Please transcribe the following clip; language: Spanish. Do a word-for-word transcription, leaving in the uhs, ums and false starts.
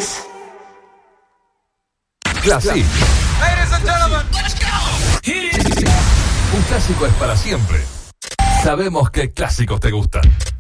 Kiss. Clásico. Ladies and gentlemen, let's go. Un clásico es para siempre. Sabemos que clásicos te gustan.